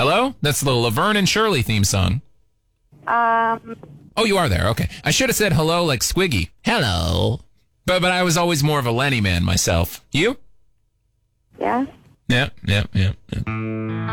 Hello? That's the Laverne and Shirley theme song. Oh, you are there. Okay. I should have said hello like Squiggy. Hello. But I was always more of a Lenny man myself. You? Yeah. Yeah.